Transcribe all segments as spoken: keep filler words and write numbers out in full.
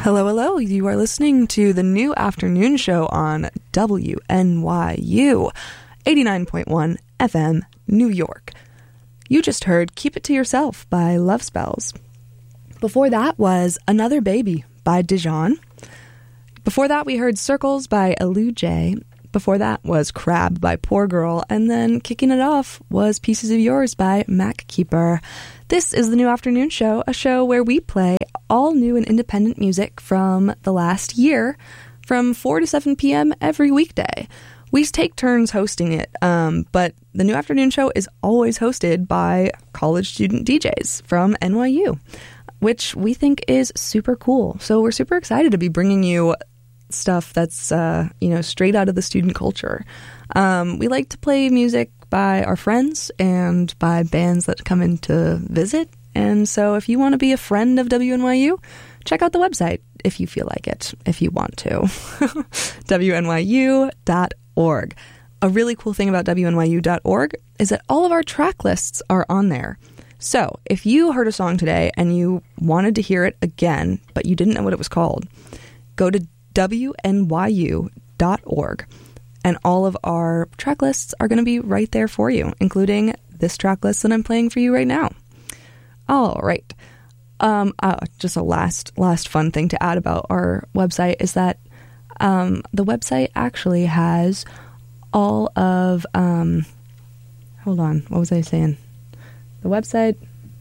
Hello, hello. You are listening to the new afternoon show on W N Y U, eighty-nine point one F M, New York. You just heard Keep It To Yourself by Love Spells. Before that was Another Baby by Dijon. Before that, we heard Circles by Elu J. Before that was Crab by Poor Girl. And then kicking it off was Pieces of Yours by Mac Keeper. This is the New Afternoon Show, a show where we play all new and independent music from the last year from four to seven p.m. every weekday. We take turns hosting it, um, but the New Afternoon Show is always hosted by college student D Js from N Y U, which we think is super cool. So we're super excited to be bringing you stuff that's, uh, you know, straight out of the student culture. Um, we like to play music by our friends and by bands that come in to visit. And so if you want to be a friend of W N Y U, check out the website if you feel like it, if you want to. W N Y U dot org. A really cool thing about W N Y U dot org is that all of our track lists are on there. So if you heard a song today and you wanted to hear it again, but you didn't know what it was called, go to W N Y U dot org. And all of our track lists are going to be right there for you, including this track list that I'm playing for you right now. All right. Um, uh, just a last last fun thing to add about our website is that um, the website actually has all of... Um, hold on. What was I saying? The website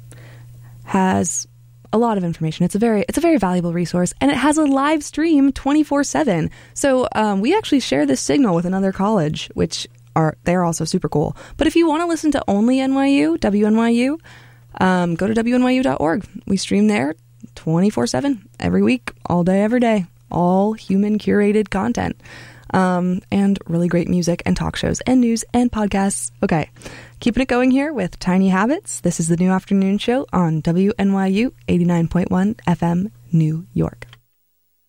has a lot of information. It's a very it's a very valuable resource, and it has a live stream twenty-four seven. So um, we actually share this signal with another college, which are they're also super cool. But if you want to listen to only N Y U, W N Y U, um, go to W N Y U dot org. We stream there twenty-four seven every week, all day, every day. All human curated content. Um, and really great music and talk shows and news and podcasts. Okay, keeping it going here with Tiny Habits. This is the New Afternoon Show on W N Y U eighty-nine point one F M, New York.